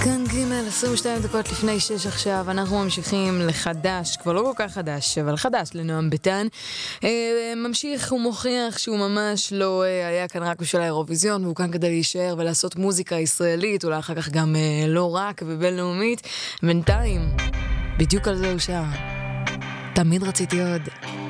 כאן ג' 22 דקות לפני 6 עכשיו, אנחנו ממשיכים לחדש, כבר לא כל כך חדש, אבל חדש לנועם ביטן. ממשיך ומוכיח שהוא ממש לא היה כאן רק בשביל האירוויזיון, והוא כאן כדי להישאר ולעשות מוזיקה ישראלית, אולי אחר כך גם לא רק ובינלאומית. בינתיים, בדיוק על זה הוא שר. תמיד רציתי עוד.